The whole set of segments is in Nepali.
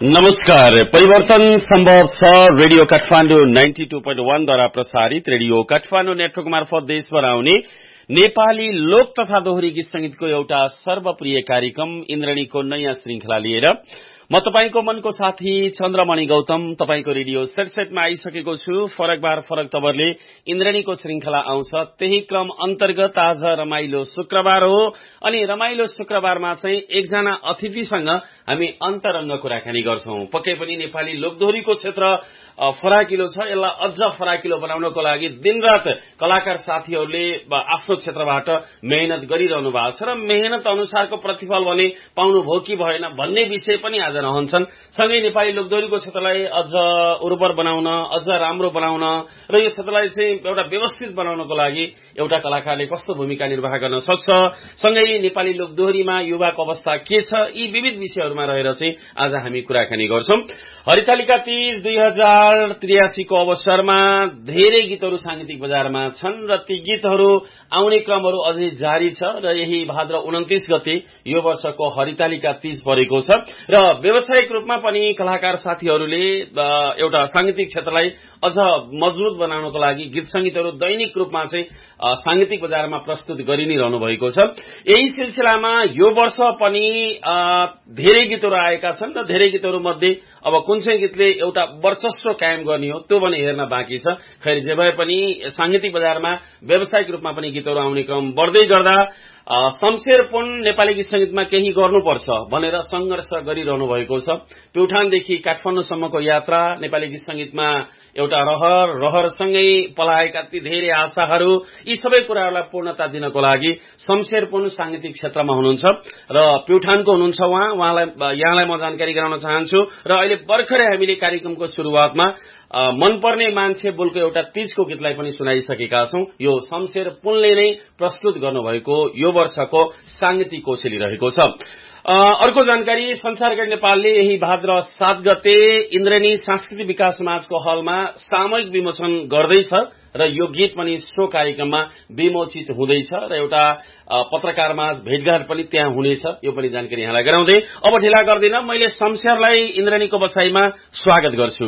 नमस्कार। परिवर्तन सम्भव छ रेडियो काठमाडौँ 92.1 द्वारा प्रसारित रेडियो काठमाडौँ नेटवर्क मार्फत देशभर आउने नेपाली लोक तथा दोहोरी गीत संगीतको एउटा सर्वप्रिय कार्यक्रम इन्द्रणीको नयाँ श्रृंखला लिएर म तपाईको मनको साथी चन्द्रमणि गौतम तपाईको रेडियो सेटसेटमा आइसकेको छु। फरक बार फरक तवरले इन्द्रणीको श्रृंखला आउँछ। त्यही क्रम अन्तर्गत आज रमाइलो शुक्रबार हो अनि रमाइलो शुक्रबारमा चाहिँ एकजना अतिथिसँग हामी अन्तरंग कुराकानी गर्छौं। पक्कै पनि नेपाली लोकदोहोरीको क्षेत्र फराकिलो छ। यसलाई अझ फराकिलो बनाउनको लागि दिनरात कलाकार साथीहरूले आफ्नो क्षेत्रबाट मेहनत गरिरहनु भएको छ र मेहनत अनुसारको प्रतिफल भने पाउनु भो कि भएन भन्ने विषय पनि आज रहन्छन्। सँगै नेपाली लोकदोहोरीको क्षेत्रलाई अझ उर्वर बनाउन, अझ राम्रो बनाउन र यो क्षेत्रलाई चाहिँ एउटा व्यवस्थित बनाउनको लागि एउटा कलाकारले कस्तो भूमिका निर्वाह गर्न सक्छ, सँगै नेपाली लोकदोहोरीमा युवाको अवस्था के छ, यी विविध विषयहरूमा रहेर चाहिँ आज हामी कुराकानी गर्छौं। हरितालिका तीज 2083 को अवसरमा धेरै गीतहरू सांगीतिक बजारमा छन् र ती गीतहरू आउने क्रमहरू अझै जारी छ र यही भाद्र 29 गते यो वर्षको हरितालिका तीज परेको छ र व्यावसायिक रूपमा पनि कलाकार साथीहरूले एउटा सांगीतिक क्षेत्रलाई अझ मजबुत बनाउनको लागि गीत संगीतहरू दैनिक रूपमा चाहिँ सांगीतिक बजारमा प्रस्तुत गरि नै रहनु भएको छ। यही सिलसिलामा यो वर्ष पनि धेरै गीतहरू आएका छन् र धेरै गीतहरू मध्ये अब कुन चाहिँ गीतले एउटा वर्चस्व कायम गर्ने हो त्यो पनि हेर्न बाँकी छ। खैर जे भए पनि सांगीतिक बजारमा व्यावसायिक रूपमा पनि गीतहरू आउने क्रम बढ्दै गर्दा शमशेर पुन नेपाली गीत संगीतमा केही गर्नुपर्छ भनेर संघर्ष गरिरहनु भएको छ। प्युठानदेखि काठमाडौँसम्मको यात्रा, नेपाली गीत संगीतमा एउटा रहरसँगै पलाएका ती धेरै आशाहरू, यी सबै कुराहरूलाई पूर्णता दिनको लागि शमशेर पुन सांगीतिक क्षेत्रमा हुनुहुन्छ र प्युठानको हुनुहुन्छ। यहाँलाई म जानकारी गराउन चाहन्छु र अहिले भर्खरै हामीले कार्यक्रमको सुरुवातमा मनपर्ने मान्छे बोलको एउटा तीजको गीतलाई पनि सुनाइसकेका छौं। यो शमशेर पुनले नै प्रस्तुत गर्नुभएको यो वर्षको सांगीतिक कोसेली रहेको छ। अर्को जानकारी, संसारगढ नेपालले यही भाद्र 7 गते इन्द्रणी सांस्कृतिक विकास समाजको हलमा सामूहिक विमोचन गर्दैछ र यो गीत पनि सो कार्यक्रममा विमोचित हुँदैछ र एउटा पत्रकारमाझ भेटघाट पनि त्यहाँ हुनेछ। यो पनि जानकारी यहाँलाई गराउँदै अब ढिला गर्दिन, मैले शमशेरलाई इन्द्रणीको बसाईमा स्वागत गर्छु।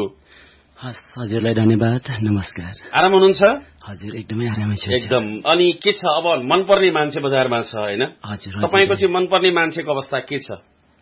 हजुरलाई धन्यवाद। नमस्कार। आराम हुनुहुन्छ? हजुर एकदमै आरामै छु। एकदम। अनि के छ अब मनपर्ने मान्छे बजारमा छ हैन? हजुर। तपाईको चाहिँ मनपर्ने मान्छेको अवस्था के छ?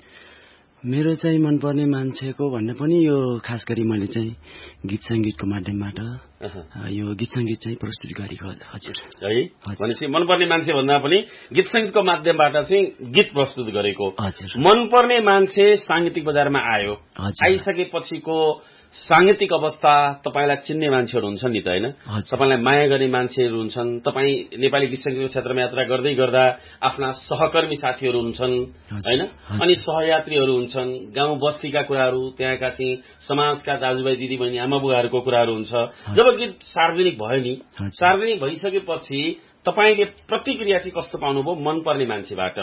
मेरो चाहिँ मनपर्ने मान्छेको भन्ने पनि यो खास गरी मैले चाहिँ गीत संगीतको माध्यमबाट यो गीत संगीत चाहिँ प्रस्तुत गरेको हजुर है। भनेपछि मनपर्ने मान्छे भन्दा पनि गीत संगीतको माध्यमबाट चाहिँ गीत प्रस्तुत गरेको। हजुर। मनपर्ने मान्छे सांगीतिक बजारमा आयो, आइसकेपछिको सांगीतिक अवस्था तपाईलाई चिन्ने मान्छेहरू हुन्छन् नि त हैन? तपाईलाई माया गर्ने मान्छेहरू हुन्छन्। तपाई नेपाली गीत संगीतको क्षेत्रमा यात्रा गर्दै गर्दा आफ्ना सहकर्मी साथीहरू हुन्छन् हैन? अनि सहयात्रीहरू हुन्छन्। गाउँ बस्तीका कुराहरू, त्यहाँका चाहिँ समाजका दाजुभाइ दिदीबहिनी आमा बुवाहरूको कुराहरू हुन्छ। जब गीत सार्वजनिक भयो नि, सार्वजनिक भइसकेपछि तपाईले प्रतिक्रिया चाहिँ कस्तो पाउनुभयो मनपर्ने मान्छेबाट?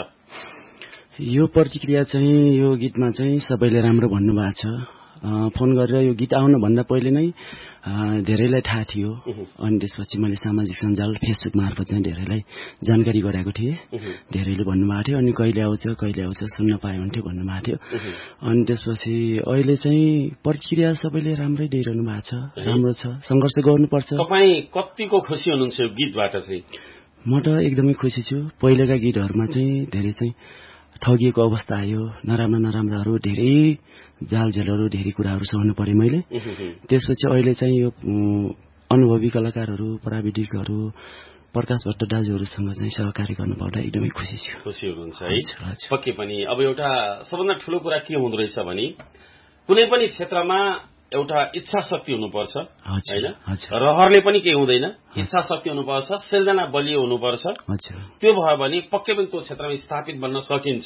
यो प्रतिक्रिया चाहिँ यो गीतमा चाहिँ सबैले राम्रो भन्नुभएको छ। फोन गरेर यो गीत आउन भन्दा पहिले नै धेरैलाई थाहा थियो। अनि त्यसपछि मैले सामाजिक सञ्जाल फेसबुक मार्फत चाहिँ धेरैलाई जानकारी गराएको थिएँ। धेरैले भन्नुभएको थियो अनि कहिले आउँछ सुन्न पाए हुन्थ्यो भन्नुभएको थियो। अनि त्यसपछि अहिले चाहिँ प्रतिक्रिया सबैले राम्रै दिइरहनु भएको छ। राम्रो छ, सङ्घर्ष गर्नुपर्छ। तपाईँ कतिको खुसी हुनुहुन्छ यो गीतबाट चाहिँ? म त एकदमै खुसी छु। पहिलेका गीतहरूमा चाहिँ धेरै चाहिँ ठगिएको अवस्था आयो, नराम्राहरू धेरै जालझेलहरू धेरै कुराहरू सहनु पर्यो मैले। त्यसपछि अहिले चाहिँ यो अनुभवी कलाकारहरू, प्राविधिकहरू, प्रकाश भट्ट दाजुहरूसँग चाहिँ सहकारी गर्नु पर्दा एकदमै खुसी छु। खुसी हुनुहुन्छ है? पक्कै पनि। अब एउटा सबभन्दा ठूलो कुरा के हुँदो रहेछ भने कुनै पनि क्षेत्रमा एउटा इच्छा शक्ति हुनुपर्छ हैन? रहरले पनि केही हुँदैन, इच्छा शक्ति हुनुपर्छ, सृजना बलियो हुनुपर्छ। त्यो भयो भने पक्कै पनि त्यो क्षेत्रमा स्थापित बन्न सकिन्छ।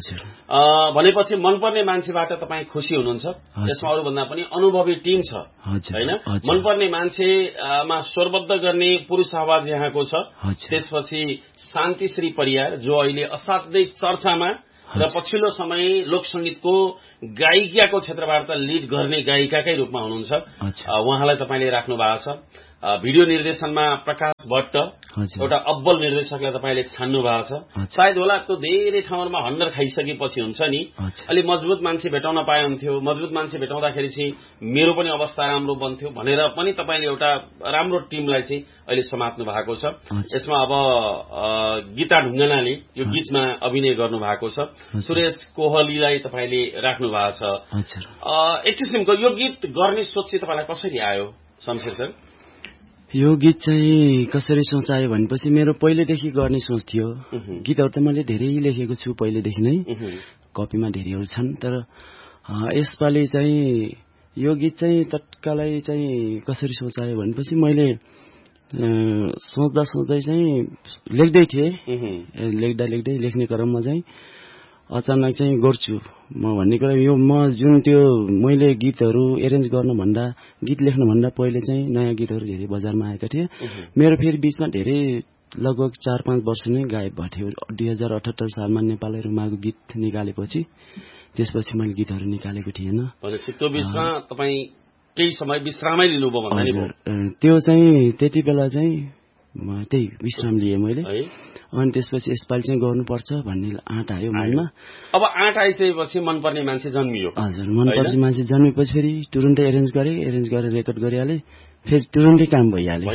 भनेपछि मनपर्ने मान्छेबाट तपाईँ खुसी हुनुहुन्छ। यसमा अरूभन्दा पनि अनुभवी टिम छ हैन? मनपर्ने मान्छेमा स्वरबद्ध गर्ने पुरुष आवाज यहाँको छ। त्यसपछि शान्तिश्री परियार जो अहिले असाध्यै चर्चामा र पछिल्लो समय लोक संगीतको गायिकाको क्षेत्रबाट लिड गर्ने गायिकाकै रूपमा हुनुहुन्छ। उहाँलाई तपाईले राख्नु भएको छ। भिडियो निर्देशनमा प्रकाश भट्ट एउटा अब्बल निर्देशकलाई तपाईले छान्नु भएको छ। सायद होला त्यो धेरै ठाउँमा हन्डर खाइसकेपछि हुन्छ नि, अलि मजबुत मान्छे भेटाउन पाए हुन्थ्यो, मजबुत मान्छे भेटाउँदाखेरि चाहिँ मेरो पनि अवस्था राम्रो बन्थ्यो भनेर पनि तपाईले एउटा राम्रो टिमलाई चाहिँ अहिले समात्नु भएको छ। यसमा अब गीता ढुङ्गानाले यो गीतमा अभिनय गर्नु भएको छ, सुरेश कोहलीलाई तपाईले राख्नु भएको छ। एक किसिमको यो गीत गर्ने सोच चाहिँ तपाईलाई कसरी आयो शमशेर सर? यो गीत चाहिँ कसरी सोच आयो भनेपछि मेरो पहिलेदेखि गर्ने सोच थियो। गीतहरू त मैले धेरै लेखेको छु पहिलेदेखि नै, कपीमा धेरैहरू छन्, तर यसपालि चाहिँ यो गीत चाहिँ तत्कालै चाहिँ कसरी सोच आयो भनेपछि मैले सोच्दा सोच्दै चाहिँ लेख्दै थिएँ, लेख्ने क्रममा चाहिँ अचानक चाहिँ गर्छु म भन्ने कुरा यो म जुन त्यो मैले गीतहरू एरेन्ज गर्नुभन्दा गीत लेख्नुभन्दा पहिले चाहिँ नयाँ गीतहरू धेरै बजारमा आएका थिए। मेरो फेरि बीचमा धेरै लगभग 4-5 वर्ष नै गायब भएको थियो। 2078 सालमा नेपाली रुमाको गीत निकालेपछि त्यसपछि मैले गीतहरू निकालेको थिएन। त्यो बीचमा तपाईँ केही समय विश्रामै लिनुभयो भन्दा नि? त्यो चाहिँ त्यति बेला चाहिँ त्यही विश्राम लिएँ मैले, अनि त्यसपछि यसपालि चाहिँ गर्नुपर्छ भन्ने आँट आयो मनमा। अब आँट आइसकेपछि मनपर्ने मान्छे जन्मियो। हजुर, मनपर्ने मान्छे जन्मेपछि फेरि तुरुन्तै एरेन्ज गरेर रेकर्ड गरिहालेँ, फेरि तुरुन्तै काम भइहाल्यो।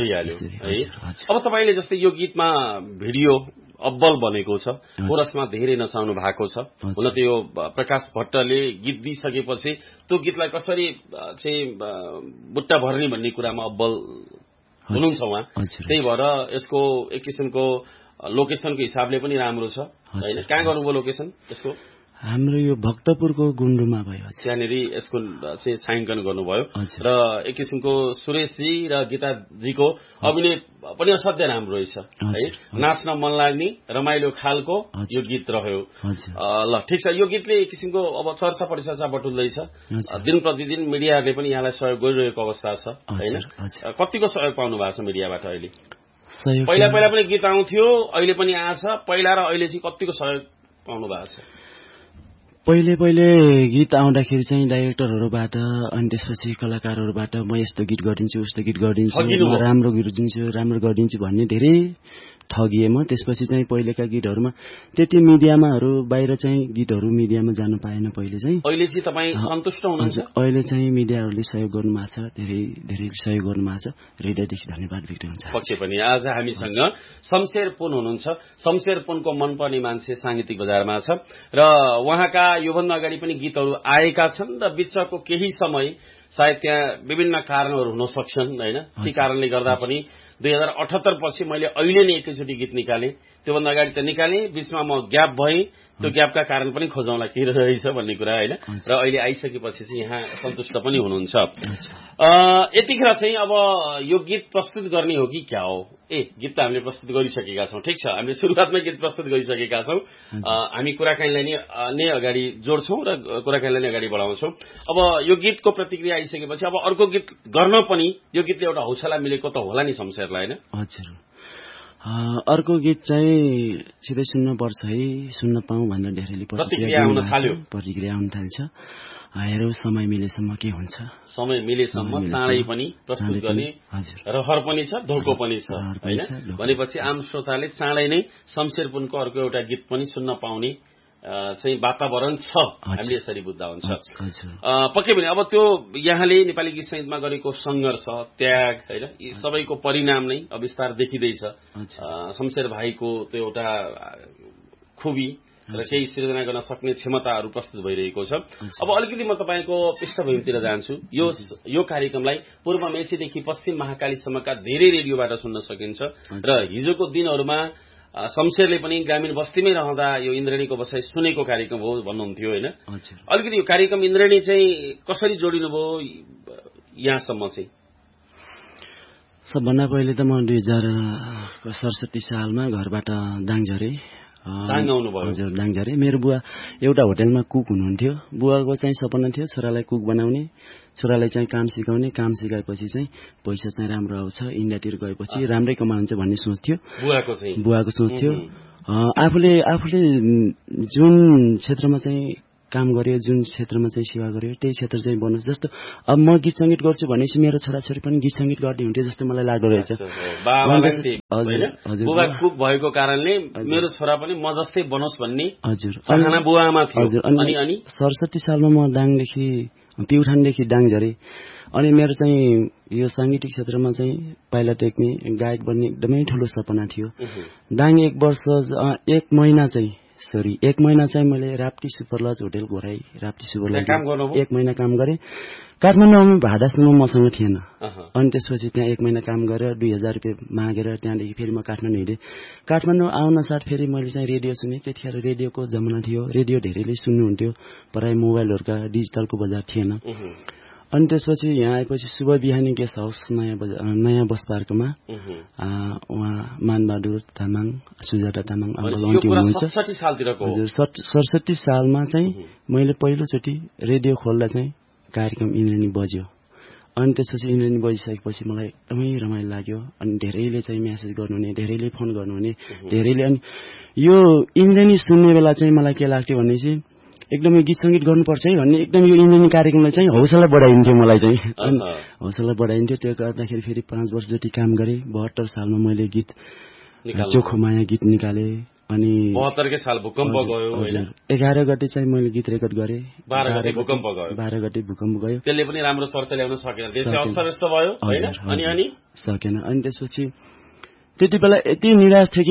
अब तपाईँले जस्तै यो गीतमा भिडियो अब्बल बनेको छ, कोरसमा धेरै नचाउनु भएको छ। हुन त यो प्रकाश भट्टले गीत दिइसकेपछि त्यो गीतलाई कसरी चाहिँ बुट्टा भर्ने भन्ने कुरामा अब्बल हुनुहुन्छ उहाँ। त्यही भएर यसको एक किसिमको लोकेसनको हिसाबले पनि राम्रो छ हैन? कहाँ गर्नुभयो लोकेसन यसको? हाम्रो यो भक्तपुरको गुन्डुमा भयो। त्यहाँनिर यसको चाहिँ छायाङ्कन गर्नुभयो र एक किसिमको सुरेशजी र गीताजीको अभिनय पनि असाध्यै राम्रो रहेछ है। नाच्न मन लाग्ने रमाइलो खालको यो गीत रह्यो। ल ठिक छ, यो गीतले एक किसिमको अब चर्चा परिचर्चा बटुल्दैछ, दिन प्रतिदिन मिडियाहरूले पनि यहाँलाई सहयोग गरिरहेको अवस्था छ हैन? कतिको सहयोग पाउनु भएको छ मिडियाबाट अहिले? पहिला पनि गीत आउँथ्यो, अहिले पनि आछ, पहिला र अहिले चाहिँ कतिको सहयोग पाउनु भएको छ? पहिले गीत आउँदाखेरि चाहिँ डाइरेक्टरहरूबाट अनि त्यसपछि कलाकारहरूबाट म यस्तो गीत गरिदिन्छु उस्तो गीत गरिदिन्छु, राम्रो गरिदिन्छु भन्ने धेरै ठगिए म। त्यसपछि चाहिँ पहिलेका गीतहरूमा त्यति मिडियामाहरू बाहिर चाहिँ गीतहरू मिडियामा जान पाएन पहिले चाहिँ। अहिले चाहिँ तपाईँ सन्तुष्ट हुनुहुन्छ? अहिले चाहिँ मिडियाहरूले सहयोग गर्नुभएको छ, धेरै सहयोग गर्नुभएको छ, हृदयदेखि धन्यवाद व्यक्त हुन्छ। पक्कै पनि आज हामीसँग शमशेर पुन हुनुहुन्छ। शमशेर पुनको मनपर्ने मान्छे साङ्गीतिक बजारमा छ र उहाँका योभन्दा अगाडि पनि गीतहरू आएका छन् र बिचको केही समय सायद त्यहाँ विभिन्न कारणहरू हुन सक्छन् हैन? ती कारणले गर्दा पनि 2078 पछि मैले अहिले नै एकैचोटि गीत निकालेँ, त्योभन्दा अगाडि त निकालेँ, बीचमा म ग्याप भएँ, त्यो ग्यापका कारण पनि खोजौँला के रहेछ भन्ने कुरा हैन? र अहिले आइसकेपछि चाहिँ यहाँ सन्तुष्ट पनि हुनुहुन्छ। यतिखेर चाहिँ अब यो गीत प्रस्तुत गर्ने हो कि क्या हो? गीत त हामीले प्रस्तुत गरिसकेका छौँ, ठिक छ, हामीले सुरुवातमै गीत प्रस्तुत गरिसकेका छौँ। हामी कुराकानीलाई नै अगाडि जोड्छौँ र कुराकानीलाई नै अगाडि बढाउँछौँ। अब यो गीतको प्रतिक्रिया आइसकेपछि अब अर्को गीत गर्न पनि यो गीतले एउटा हौसला मिलेको त होला नि शमशेरलाई हैन? हजुर, अर्को गीत चाहिँ छिटै सुन्नुपर्छ है, सुन्न पाऊँ भनेर धेरैले प्रतिक्रिया आउन थाल्छ। हेरौँ समय मिलेसम्म के हुन्छ। समय मिलेसम्म चाँडै पनि प्रस्तुत गर्ने रहर पनि छ, धोको पनि छ हैन? भनेपछि आम श्रोताले चाँडै नै शमशेर पुनको अर्को एउटा गीत पनि सुन्न पाउने चाहिँ वातावरण छ, हामीले यसरी बुझ्दा हुन्छ। पक्कै पनि अब त्यो यहाँले नेपाली गीत सङ्गीतमा गरेको सङ्घर्ष, त्याग हैन, यी सबैको परिणाम नै अविस्तार देखिँदैछ। शमशेर भाइको त्यो एउटा खुबी र केही सिर्जना गर्न सक्ने क्षमताहरू प्रस्तुत भइरहेको छ। अब अलिकति म तपाईँको पृष्ठभूमितिर जान्छु। यो कार्यक्रमलाई पूर्व मेचीदेखि पश्चिम महाकालीसम्मका धेरै रेडियोबाट सुन्न सकिन्छ र हिजोको दिनहरूमा शमशेरले पनि ग्रामीण बस्तीमै रहँदा यो इन्द्रेणीको बसाइ सुनेको कार्यक्रम हो भन्नुहुन्थ्यो हैन? अलिकति यो कार्यक्रम इन्द्रेणी चाहिँ कसरी जोडिनुभयो यहाँसम्म चाहिँ? सबभन्दा पहिले त म 2067 सालमा घरबाट दाङ झरेँ। हजुर, दाङ झरेँ। मेरो बुवा एउटा होटेलमा कुक हुनुहुन्थ्यो। बुवाको चाहिँ सपना थियो छोरालाई कुक बनाउने, छोरालाई चाहिँ काम सिकाउने, काम सिकाएपछि चाहिँ पैसा चाहिँ राम्रो आउँछ, इन्डियातिर गएपछि राम्रै कमाउँछ भन्ने सोच थियो बुवाको सोच थियो। आफूले जुन क्षेत्रमा चाहिँ काम गर्यो, जुन क्षेत्रमा चाहिँ सेवा गर्यो त्यही क्षेत्र चाहिँ बनोस्। जस्तो अब म गीत सङ्गीत गर्छु भनेपछि मेरो छोराछोरी पनि गीत सङ्गीत गर्ने हुन्थ्यो जस्तो मलाई लाग्दो रहेछ। हजुर, बुबा कुक भएको कारणले मेरो छोरा पनि म जस्तै बनोस् भन्ने हजुर चाहना बुवामा थियो। हजुर, अनि 67 सालमा म डाङदेखि प्युठानदेखि डाङ झरेँ। अनि मेरो चाहिँ यो साङ्गीतिक क्षेत्रमा चाहिँ पाइला टेक्ने गायक बन्ने एकदमै ठुलो सपना थियो। डाङ एक महिना चाहिँ मैले Rapti super lodge hotel Ghorahi Rapti super lodge 1 महिना काम गरेँ। काठमाडौँमा भाडासम्म मसँग थिएन। अनि त्यसपछि त्यहाँ 1 महिना काम गरेर 2000 रुपियाँ मागेर त्यहाँदेखि फेरि म काठमाडौँ हिँडेँ। काठमाडौँ आउन साथ फेरि मैले चाहिँ रेडियो सुनेँ। त्यतिखेर रेडियोको जमाना थियो, रेडियो धेरैले सुन्नुहुन्थ्यो, प्राय मोबाइलहरूका डिजिटलको बजार थिएन। अनि त्यसपछि यहाँ आएपछि शुभ बिहानी गेस्ट हाउस नयाँ बस पार्कमा उहाँ मानबहादुर तामाङ, सुजाता तामाङ अङ्कल आन्टी हुनुहुन्छ। हजुर, 67 सालमा चाहिँ मैले पहिलोचोटि रेडियो खोल्दा चाहिँ कार्यक्रम इन्द्रेणी बज्यो। अनि त्यसपछि इन्द्रेणी बजिसकेपछि मलाई एकदमै रमाइलो लाग्यो। अनि धेरैले चाहिँ म्यासेज गर्नुहुने, धेरैले फोन गर्नुहुने, धेरैले। अनि यो इन्द्रेणी सुन्ने बेला चाहिँ मलाई के लाग्थ्यो भने चाहिँ एकदमै गीत सङ्गीत गर्नुपर्छ है भन्ने एकदम यो इन्द्रेणी कार्यक्रमलाई चाहिँ हौसला बढाइन्थ्यो मलाई चाहिँ। अनि हौसला बढाइन्थ्यो। त्यो गर्दाखेरि फेरि 5 वर्ष जति काम गरेँ। 72 सालमा मैले गीत चोखो माया गीत निकालेँ। अनि 72 साल भूकम्प गयो हैन? 11 गते चाहिँ मैले गीत रेकर्ड गरेँ। 12 गते भूकम्प गयो। 12 गते भूकम्प गयो। त्यसले पनि राम्रो चर्चा ल्याउन सकेन, देश अस्तव्यस्त भयो हैन? अनि सकेन। अनि त्यसपछि त्यति बेला यति निराश थिएँ कि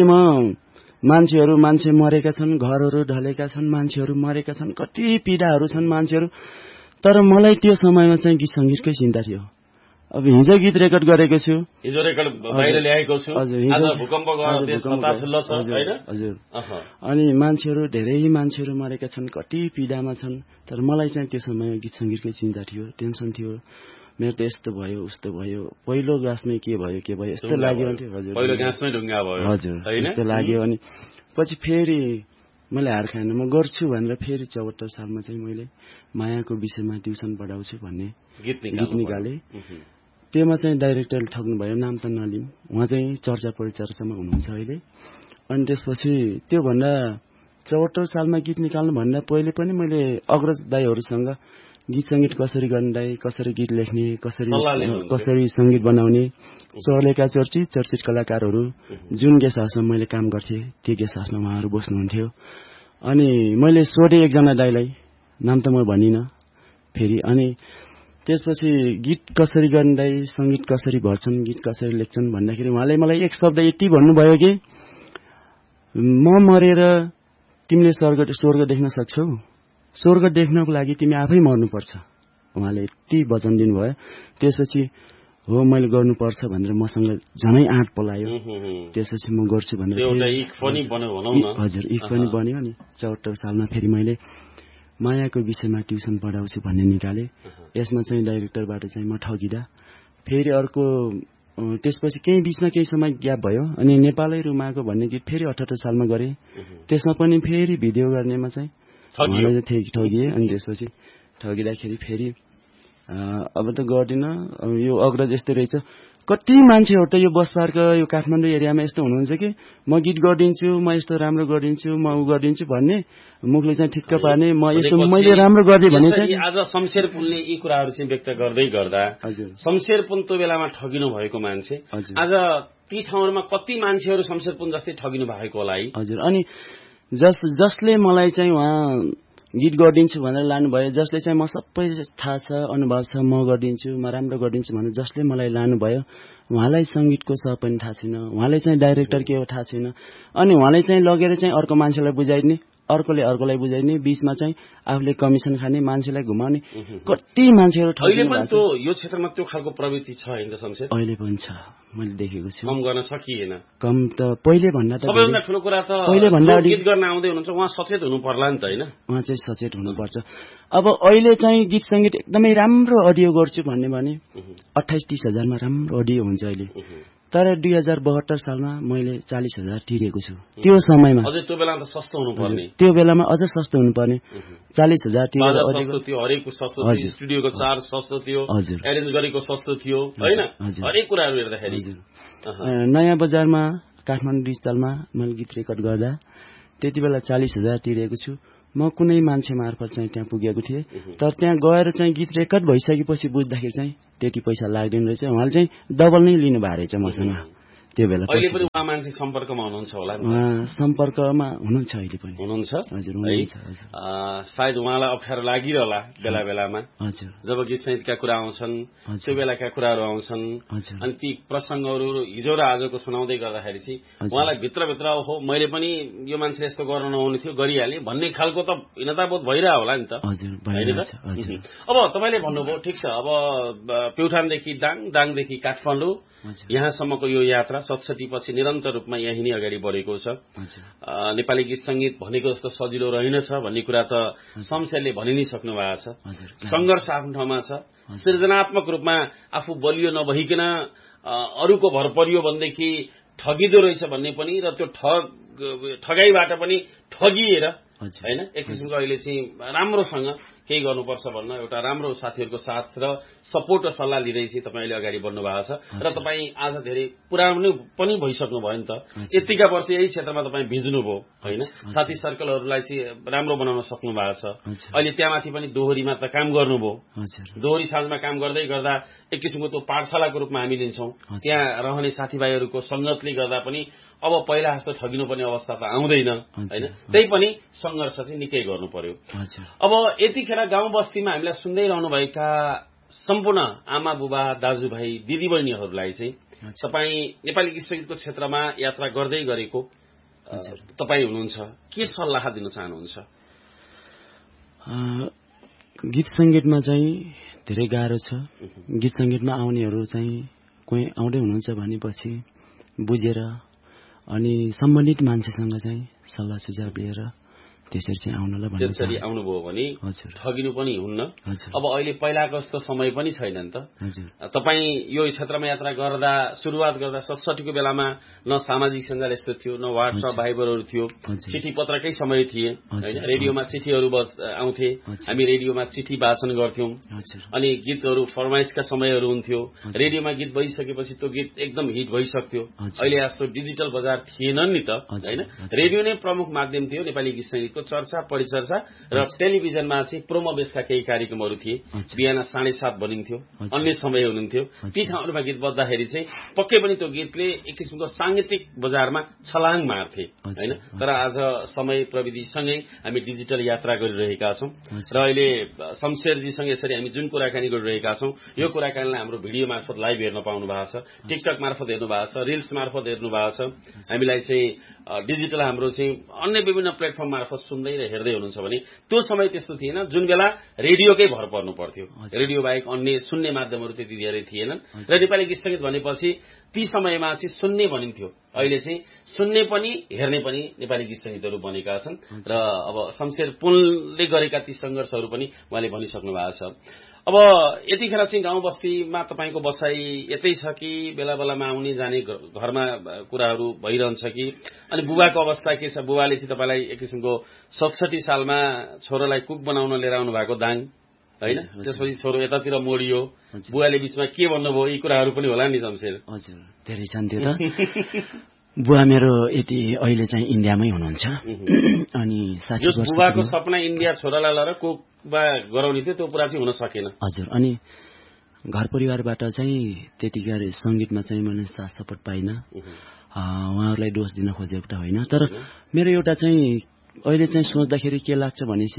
मान्छे मरेका छन्, घरहरू ढलेका छन्, मान्छेहरू मरेका छन्, कति पीडाहरू छन् मान्छेहरू। तर मलाई त्यो समयमा चाहिँ गीत सङ्गीतकै चिन्ता थियो। अब हिजो गीत रेकर्ड गरेको छु, हिजो रेकर्ड बाहिर ल्याएको छु, आज भूकम्प गयो, देश हताशुल्ल छ हैन? हजुर। अनि धेरै मान्छेहरू मरेका छन्, कति पीडामा छन्। तर मलाई चाहिँ त्यो समयमा गीत सङ्गीतकै चिन्ता थियो, टेन्सन थियो। मेरो त यस्तो भयो उस्तो भयो, पहिलो गाँसमै के भयो यस्तो लाग्यो। हजुर, पहिलो गाँसमै ढुङ्गा भयो। हजुर, यस्तो लाग्यो। अनि पछि फेरि मैले हार खाएन, म गर्छु भनेर फेरि 74 सालमा चाहिँ मैले मायाको विषयमा ट्युसन पढाउँछु भन्ने गीत निकालेँ। त्योमा चाहिँ डाइरेक्टरले ठग्नुभयो, नाम त नलिम, उहाँ चाहिँ चर्चा परिचर्चामा हुनुहुन्छ अहिले। अनि त्यसपछि त्योभन्दा 74 सालमा गीत निकाल्नु भन्दा पहिले पनि मैले अग्रज दाईहरूसँग गीत सङ्गीत कसरी गर्ने दाई, कसरी गीत लेख्ने, कसरी सङ्गीत बनाउने, चलेका चर्चित कलाकारहरू जुन गेस्ट हाउसमा मैले काम गर्थेँ त्यो गेस्ट हाउसमा उहाँहरू बस्नुहुन्थ्यो। अनि मैले सोधेँ एकजना दाईलाई, नाम त म भनिनँ फेरि। अनि त्यसपछि गीत कसरी गर्ने दाई, सङ्गीत कसरी भर्छन्, गीत कसरी लेख्छन् भन्दाखेरि उहाँले मलाई एक शब्द यति भन्नुभयो कि म मरेर तिमीले स्वर्ग देख्न सक्छौ, स्वर्ग देख्नको लागि तिमी आफै मर्नुपर्छ। उहाँले यति वचन दिनुभयो। त्यसपछि हो मैले गर्नुपर्छ भनेर मसँग झनै आँट पलायो। त्यसपछि म गर्छु भनेर हजुर इक पनि बन्यो। अनि 74 सालमा फेरि मैले मायाको विषयमा ट्युसन पढाउँछु भन्ने निकालेँ। यसमा चाहिँ डाइरेक्टरबाट चाहिँ म ठगिँदा फेरि अर्को त्यसपछि केही समय ग्याप भयो। अनि नेपालै रुमाको भन्ने गीत फेरि 78 सालमा गरेँ। त्यसमा पनि फेरि भिडियो गर्नेमा चाहिँ ठगिए। अनि त्यसपछि ठगिँदाखेरि फेरि अब त गर्दिनँ, यो अग्रज यस्तै रहेछ। कति मान्छेहरू त यो बसपार्क यो काठमाडौँ एरियामा यस्तो हुनुहुन्छ कि म गीत गरिदिन्छु, म यस्तो राम्रो गरिदिन्छु, म उ गरिदिन्छु भन्ने मुखले चाहिँ ठिक्क पार्ने, म यस्तो मैले राम्रो गरिदिएँ भने चाहिँ। आज शमशेर पुनले यी कुराहरू चाहिँ व्यक्त गर्दै गर्दा शमशेर पुन त्यो बेलामा ठगिनु भएको मान्छे आज ती ठाउँहरूमा कति मान्छेहरू शमशेर पुन जस्तै ठगिनु भएको होला है? हजुर। अनि जसले मलाई चाहिँ उहाँ गीत गरिदिन्छु भनेर लानुभयो, जसले चाहिँ म सबै थाहा छ, अनुभव छ, म गरिदिन्छु, म राम्रो गरिदिन्छु भनेर जसले मलाई लानुभयो, उहाँलाई सङ्गीतको स पनि थाहा छैन, उहाँले चाहिँ डाइरेक्टर के हो थाहा छैन। अनि उहाँले चाहिँ लगेर चाहिँ अर्को मान्छेलाई बुझाइदिने, अर्कोले अर्कोलाई बुझाइदिने, बीचमा चाहिँ आफूले कमिसन खाने, मान्छेलाई घुमाउने, कति मान्छेहरू ठगिनु भएको छ। यो क्षेत्रमा त्यो खालको प्रवृत्ति छ हैन त शमशेर? अहिले पनि छ, मैले देखेको छु। कम गर्न सकिएन। कम त पहिले भन्दा त सबैभन्दा ठुलो कुरा त पहिले भन्दा गीत गर्न आउँदै हुनुहुन्छ उहाँ सचेत हुनु पर्ला नि त हैन? उहाँ चाहिँ सचेत हुनुपर्छ। अब अहिले चाहिँ गीत सङ्गीत एकदमै राम्रो अडियो गर्छु भन्ने भने 28-30 हजारमा राम्रो अडियो हुन्छ अहिले। तर 2072 सालमा मैले 40,000 तिरेको छु त्यो समयमा। अझै त्यो बेलामा त सस्तो हुनुपर्ने। त्यो बेलामा अझ सस्तो हुनुपर्ने। 40,000 तिरेर सस्तो थियो, हरेकको सस्तो थियो, स्टुडियोको चार्ज सस्तो थियो, एरेन्ज गरेको सस्तो थियो हैन? हरेक कुराहरु हेर्दाखेरि नयाँ बजारमा काठमाडौँ डिजिटलमा मैले गीत रेकर्ड गर्दा त्यति बेला 40,000 तिरेको छु। म कुनै मान्छे मार्फत चाहिँ त्यहाँ पुगेको थिएँ तर त्यहाँ गएर चाहिँ गीत रेकर्ड भइसकेपछि बुझ्दाखेरि चाहिँ त्यति पैसा लाग्दैन रहेछ उहाँले चाहिँ डबल नै लिनु भएको रहेछ मसँग त्यो बेला अहिले पनि उहाँ मान्छे सम्पर्कमा हुनुहुन्छ होला नि सम्पर्कमा हुनुहुन्छ अहिले पनि हुनुहुन्छ हजुर हुनुहुन्छ हजुर सायद उहाँलाई अप्ठ्यारो लागिरहला बेला बेलामा हजुर जब गीत संगीतका कुरा आउँछन् त्यो बेलाका कुराहरू आउँछन् अनि ती प्रसङ्गहरू हिजो र आजको सुनाउँदै गर्दाखेरि चाहिँ उहाँलाई भित्रभित्र हो मैले पनि यो मान्छेले यस्तो गर्न नहुने थियो गरिहालेँ भन्ने खालको त हिनताबोध भइरह होला नि त अब तपाईँले भन्नुभयो ठिक छ अब प्युठानदेखि दाङदेखि काठमाडौँ यहाँसम्मको यो यात्रा 67 पछि निरन्तर रूपमा यही नै अगाडि बढेको छ नेपाली गीत संगीत भनेको जस्तो सजिलो रहेनछ भन्ने कुरा त शमशेरले भनि नै सक्नु भएको छ संघर्ष आफ्नो ठाउँमा छ सृजनात्मक रूपमा आफू बलियो नभइकन अरूको भर परियो भनेदेखि ठगिदो रहेछ भन्ने पनि र त्यो ठगाईबाट पनि ठगिएर हैन एक किसिमको अहिले चाहिँ राम्रोसँग केही गर्नुपर्छ भन्न एउटा राम्रो साथीहरूको साथ र सपोर्ट र सल्लाह लिँदै चाहिँ तपाईँले अगाडि बढ्नु भएको छ र तपाईँ आज धेरै पुरानो पनि भइसक्नु भयो नि त यतिका वर्ष यही क्षेत्रमा तपाईँ भिज्नुभयो हैन साथी सर्कलहरूलाई चाहिँ राम्रो बनाउन सक्नु भएको छ अहिले त्यहाँमाथि पनि दोहोरीमा त काम गर्नुभयो दोहोरी साँझमा काम गर्दै गर्दा एक किसिमको त्यो पाठशालाको रूपमा हामी लिन्छौं त्यहाँ रहने साथीभाइहरूको संगतले गर्दा पनि अब पहिला जस्तो ठगिनुपर्ने अवस्था त आउँदैन हैन त्यही पनि संघर्ष चाहिँ निकै गर्नु पर्यो अब यतिखेर गाउँ बस्तीमा हामीलाई सुन्दै रहनुभएका सम्पूर्ण आमा बुबा दाजुभाइ दिदीबहिनीहरूलाई चाहिँ तपाईँ नेपाली गीत संगीतको क्षेत्रमा यात्रा गर्दै गरेको तपाईँ हुनुहुन्छ के सल्लाह दिन चाहनुहुन्छ गीत संगीतमा चाहिँ धेरै गाह्रो छ गीत संगीतमा आउनेहरू चाहिँ कोही आउँदै हुनुहुन्छ भनेपछि बुझेर अनि सम्बन्धित मान्छेसँग चाहिँ सल्लाह सुझाव लिएर त्यसरी चाहिँ आउनलाई भन्नु त्यसरी आउनुभयो भने ठगिनु पनि हुन्न अब अहिले पहिलाको जस्तो समय पनि छैन नि त तपाईँ यो क्षेत्रमा यात्रा गर्दा सुरुवात गर्दा 67 को बेलामा न सामाजिक सञ्जाल यस्तो थियो न व्हाट्सएप भाइबरहरू थियो चिठी पत्रकै समय थिए हैन रेडियोमा चिठीहरू आउँथे हामी रेडियोमा चिठी वाचन गर्थ्यौं अनि गीतहरू फरमाइशका समयहरू हुन्थ्यो रेडियोमा गीत बजिसकेपछि त्यो गीत एकदम हिट भइसक्थ्यो अहिले जस्तो डिजिटल बजार थिएन नि त हैन रेडियो नै प्रमुख माध्यम थियो नेपाली गीत संगीतको चर्चा परिचर्चा र टेलिभिजनमा चाहिँ प्रोमो बेसका केही कार्यक्रमहरू थिए बिहान 7:30 बनिन्थ्यो अन्य समय हुनुहुन्थ्यो ती ठाउँहरूमा गीत बज्दाखेरि चाहिँ पक्कै पनि त्यो गीतले एक किसिमको सांगीतिक बजारमा छलाङ मार्थे हैन तर आज समय प्रविधिसँगै हामी डिजिटल यात्रा गरिरहेका छौं र अहिले शमशेरजीसँग यसरी हामी जुन कुराकानी गरिरहेका छौं यो कुराकानीलाई हाम्रो भिडियो मार्फत लाइभ हेर्न पाउनु भएको छ टिकटक मार्फत हेर्नु भएको छ रिल्स मार्फत हेर्नु भएको छ हामीलाई चाहिँ डिजिटल हाम्रो चाहिँ अन्य विभिन्न प्लेटफर्म मार्फत सुन्दै र हेर्दै हुनुहुन्छ भने त्यो समय त्यस्तो थिएन जुन बेला रेडियोकै भर पर्नु पर्थ्यो रेडियो बाहेक अन्य सुन्ने माध्यमहरू त्यति धेरै थिएनन् र नेपाली गीत संगीत भनेपछि ती समयमा चाहिँ सुन्ने भनिन्थ्यो अहिले चाहिँ सुन्ने पनि हेर्ने पनि नेपाली गीत संगीतहरू बनेका छन् र अब शमशेर पुलले गरेका ती संघर्षहरू पनि उहाँले भनिसक्नु भएको छ अब यतिखेर चाहिँ गाउँ बस्तीमा तपाईको बसाई यतै छ कि बेला बेलामा आउने जाने घरमा कुराहरू भइरहन्छ कि अनि बुबाको अवस्था के छ बुबाले चाहिँ तपाईलाई एक किसिमको 67 सालमा छोरालाई कुक बनाउन लिएर आउनु भएको दाङ हैन त्यसपछि छोरो यतातिर मोडियो बुवाले बीचमा के भन्नुभयो यी कुराहरू पनि होला नि शमशेर हजुर धेरै छन् त्यो त बुवा मेरो यति अहिले चाहिँ इन्डियामै हुनुहुन्छ अनि यो बुबाको सपना इन्डिया छोरालाई लिएर कुकबा गराउने थियो त्यो पुरा चाहिँ हुन सकेन हजुर अनि घर परिवारबाट चाहिँ त्यतिकै संगीतमा चाहिँ मैले साथ सपोर्ट पाइन उहाँहरूलाई दोष दिन खोजेको त होइन तर मेरो एउटा चाहिँ अहिले चाहिँ सोच्दाखेरि के लाग्छ भनेपछि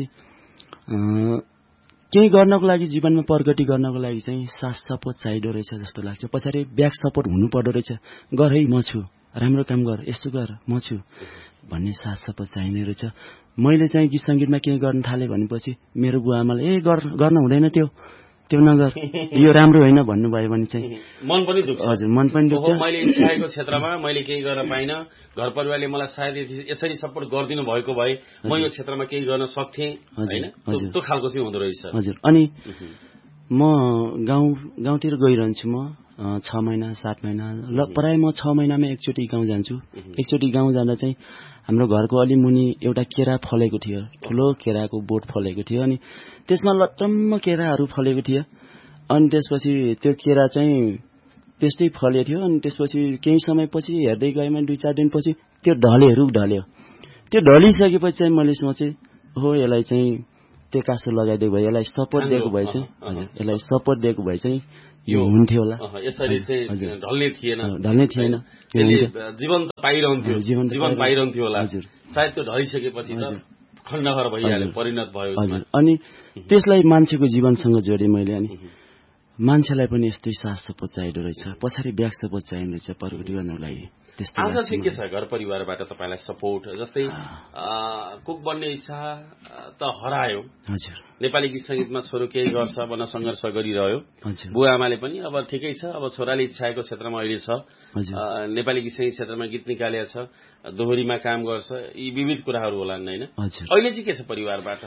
केही गर्नको लागि जीवनमा प्रगति गर्नको लागि चाहिँ साथ सपोर्ट चाहिदो रहेछ जस्तो लाग्छ पछाडि ब्याक सपोर्ट हुनु पर्दो रहेछ गर है म छु राम्रो काम गर यसो गर म छु भन्ने साथ सपोर्ट चाहिने रहेछ मैले चाहिँ गीत संगीतमा केही गर्न थाले भनेपछि मेरो बुवा आमाले गर्न हुँदैन त्यो नगर यो राम्रो होइन भन्नुभयो भने चाहिँ मन पनि दुख्छ हजुर मन पनि दुख्छ मैले इच्छाएको क्षेत्रमा मैले केही गर्न पाइन घर परिवारले मलाई सायद यसरी सपोर्ट गरिदिनु भएको भए म यो क्षेत्रमा केही गर्न सक्थे हैन त्यो खालको चाहिँ हुँदो रहेछ हजुर अनि म गाउँतिर गइरहन्छु म 6 महिना 7 महिना ल प्राय म 6 महिनामा एकचोटि गाउँ जान्छु एकचोटि गाउँ जाँदा चाहिँ हाम्रो घरको अलि मुनि एउटा केरा फलेको थियो ठुलो केराको बोट फलेको थियो अनि त्यसमा लट्टम्म केराहरू फलेको थियो अनि त्यसपछि त्यो केरा चाहिँ त्यस्तै फल्यो थियो अनि त्यसपछि केही समयपछि हेर्दै गएमा 2-4 दिनपछि त्यो ढल्यो त्यो ढलिसकेपछि चाहिँ मैले सोचे हो यसलाई चाहिँ टेकासो लगाइदिएको भए यसलाई सपोर्ट दिएको भए चाहिँ हजुर यसलाई सपोर्ट दिएको भए चाहिँ यो हुन्थ्यो होला यसरी चाहिँ ढल्ने थिएन जीवन पाइरहन्थ्यो होला हजुर सायद त्यो ढलिसकेपछि त खण्डहर भइहाल्यो परिणत भयो हजुर अनि त्यसलाई मान्छेको जीवनसँग जोडे मैले अनि मान्छेलाई पनि यस्तै साथ सपोर्ट चाहिँदो रहेछ पछाडि ब्याक सपोर्ट चाहिँदो रहेछ प्रगति गर्नको लागि त्यस्तो आज चाहिँ के छ घर परिवारबाट तपाईँलाई सपोर्ट जस्तै कुक बन्ने इच्छा त हरायो हजुर नेपाली गीत संगीतमा छोरो केही गर्छ भन्न सङ्घर्ष गरिरह्यो बुवा आमाले पनि अब ठिकै छ अब छोराले इच्छाएको क्षेत्रमा अहिले छ नेपाली गीत संगीत क्षेत्रमा गीत निकालेको छ दोहोरीमा काम गर्छ यी विविध कुराहरू होलान् हैन अहिले चाहिँ के छ परिवारबाट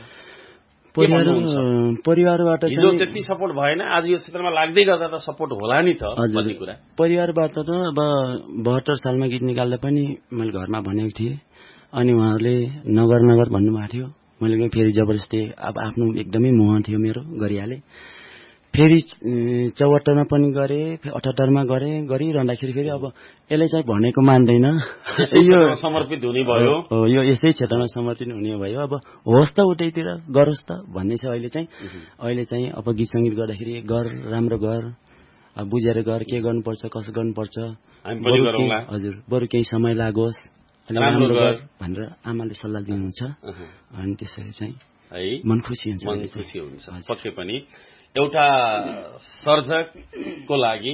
हिजो त्यति सपोर्ट भएन आज यो क्षेत्रमा लाग्दै गर्दा त सपोर्ट होला नि त भन्ने कुरा परिवारबाट त अब 72 सालमा गीत निकाल्दा पनि मैले घरमा भनेको थिएँ अनि उहाँहरूले नगर भन्नुभएको थियो मैले फेरि जबरजस्ती अब आफ्नो एकदमै मोह थियो मेरो गरिहाले फेरि 74मा पनि गरे 78मा गरिरहँदाखेरि फेरि अब यसले चाहिँ भनेको मान्दैन यो समर्पित हुने भयो यो यसै क्षेत्रमा समर्पित हुने भयो अब होस् त उतैतिर गरोस् त भन्ने छ अहिले चाहिँ अब गीत संगीत गर्दाखेरि राम्रो गर बुझेर गर के गर्नुपर्छ कसो गर्नुपर्छ हजुर बरु केही समय लागोस् राम्रो गर भनेर आमाले सल्लाह दिनुहुन्छ अनि त्यसरी चाहिँ मन खुसी हुन्छ पक्कै पनि एउटा सर्जकको लागि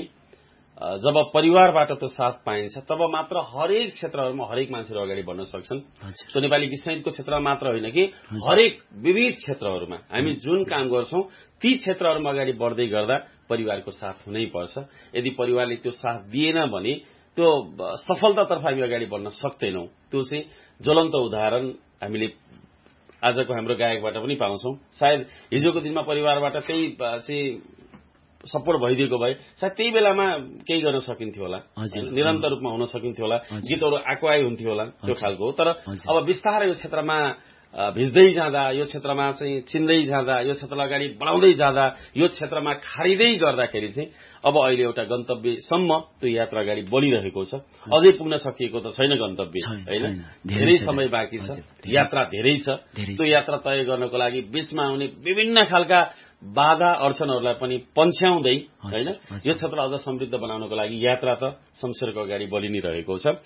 जब परिवारबाट त्यो साथ पाइन्छ तब मात्र हरेक क्षेत्रहरूमा हरेक मान्छेहरू अगाडि बढ्न सक्छन् त्यो नेपाली गीत संगीतको क्षेत्रमा मात्र होइन कि हरेक विविध क्षेत्रहरूमा हामी जुन काम गर्छौं ती क्षेत्रहरूमा अगाडि बढ्दै गर्दा परिवारको साथ हुनै पर्छ यदि परिवारले त्यो साथ दिएन भने त्यो सफलतातर्फ हामी अगाडि बढ्न सक्दैनौं त्यो चाहिँ ज्वलन्त उदाहरण हामीले आजको हाम्रो गायकबाट पनि पाउँछौं सायद हिजोको दिनमा परिवारबाट त्यही चाहिँ सपोर्ट भइदिएको भए सायद त्यही बेलामा केही गर्न सकिन्थ्यो होला निरन्तर रूपमा हुन सकिन्थ्यो होला गीतहरू आकुआई हुन्थ्यो होला त्यो खालको तर अब बिस्तारै यो क्षेत्रमा भिज्दै जाँदा यो क्षेत्रमा चाहिँ चिन्दै जाँदा यो क्षेत्रलाई अगाडि बढाउँदै जाँदा यो क्षेत्रमा खारिँदै गर्दाखेरि चाहिँ अब अहिले एउटा गन्तव्यसम्म त्यो यात्रा अगाडि बढिरहेको छ अझै पुग्न सकिएको त छैन गन्तव्य हैन धेरै समय बाँकी छ यात्रा धेरै छ त्यो यात्रा तय गर्नको लागि बीचमा आउने विभिन्न खालका बाधा अडचनहरूलाई पनि पन्छ्याउँदै हैन यो क्षेत्र अझ समृद्ध बनाउनको लागि यात्रा त शमशेरको अगाडि बढि नै रहेको छ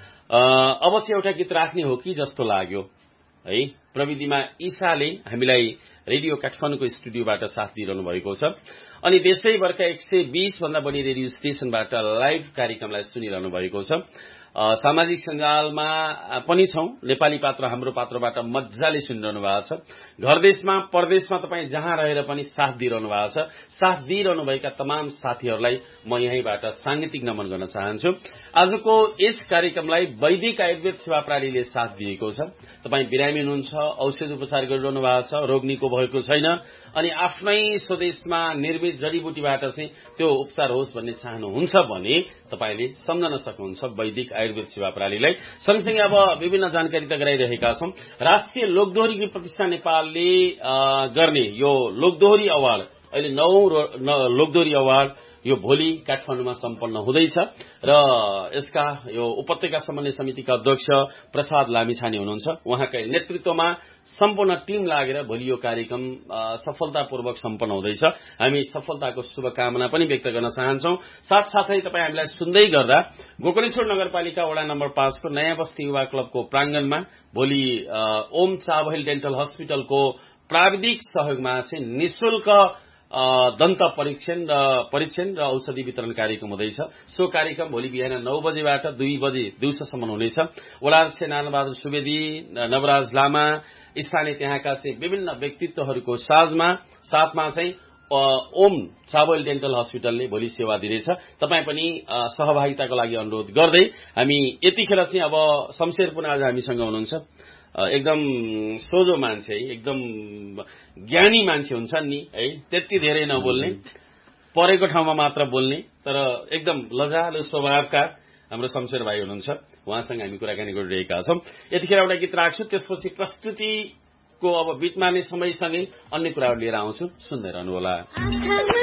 अब चाहिँ एउटा गीत राख्ने हो कि जस्तो लाग्यो है प्रविधिमा ईशाले हामीलाई रेडियो काठमाडौँको स्टुडियोबाट साथ दिइरहनु भएको छ अनि देशैभरका 120 भन्दा बढी रेडियो स्टेशनबाट लाइभ कार्यक्रमलाई सुनिरहनु भएको छ सामाजिक सञ्जालमा पनि छौं नेपाली पात्र हाम्रो पात्रबाट मज्जाले सुनिरहनु भएको छ घर देशमा परदेशमा तपाईं जहाँ रहेर पनि साथ दिइरहनु भएको छ साथ दिइरहनु भएका तमाम साथीहरूलाई म यहीँबाट सांगीतिक नमन गर्न चाहन्छु आजको यस कार्यक्रमलाई वैदिक आयुर्वेद सेवा प्रणालीले साथ दिएको छ तपाईं बिरामी हुनुहुन्छ औषधि उपचार गरिरहनु भएको छ रोग निको भएको छैन अनि आफ्नै स्वदेशमा निर्मित जडीबुटीबाट चाहिँ त्यो उपचार होस् भन्ने चाहनुहुन्छ भने तपाईले सम्झन सक्नुहुन्छ वैदिक आयुर्वेद सेवा प्रणालीलाई सँगसँगै अब विभिन्न जानकारी त गराइरहेका छौं राष्ट्रिय लोकदोहोरी प्रतिष्ठान नेपालले गर्ने यो लोकदोहोरी अवार्ड अहिले 9औं लोकदोहोरी अवार्ड यो भोलि काठमाडौँमा सम्पन्न हुँदैछ र यसका यो उपत्यका समन्वय समितिका अध्यक्ष प्रसाद लामिछाने हुनुहुन्छ उहाँकै नेतृत्वमा सम्पूर्ण टिम लागेर भोलि यो कार्यक्रम सफलतापूर्वक सम्पन्न हुँदैछ हामी सफलताको शुभकामना पनि व्यक्त गर्न चाहन्छौं साथसाथै तपाईं हामीलाई सुन्दै गर्दा गोकर्णेश्वर नगरपालिका वडा नम्बर 5 को नयाँ बस्ती युवा क्लबको प्राङ्गणमा भोलि ओम चाबहिल डेन्टल हस्पिटलको प्राविधिक सहयोगमा चाहिँ निशुल्क दन्त परीक्षण र औषधि वितरण कार्यक्रम हुँदैछ सो कार्यक्रम भोलि बिहान 9 बजेबाट 2 बजे दिउँसोसम्म हुनेछ वडाध्यक्ष नारायणबहादुर सुवेदी नवराज लामा स्थानीय त्यहाँका चाहिँ विभिन्न व्यक्तित्वहरूको साथमा चाहिँ ओम चाबहिल डेन्टल हस्पिटलले भोलि सेवा दिनेछ तपाई पनि सहभागिताको लागि अनुरोध गर्दै हामी यतिखेर चाहिँ अब शमशेर पुन आज हामीसँग हुनुहुन्छ एकदम सोझो मान्छे एकदम ज्ञानी मान्छे हुन्छन् नि है त्यति धेरै नबोल्ने परेको ठाउँमा मात्र बोल्ने तर एकदम लजालु स्वभावका हाम्रो शमशेर भाइ हुनुहुन्छ उहाँसँग हामी कुराकानी गरिरहेका छौं यतिखेर एउटा गीत राख्छु त्यसपछि प्रस्तुतिको अब बिटमा नै समयसँगै अन्य कुराहरू लिएर आउँछु सुन्दै रहनु होला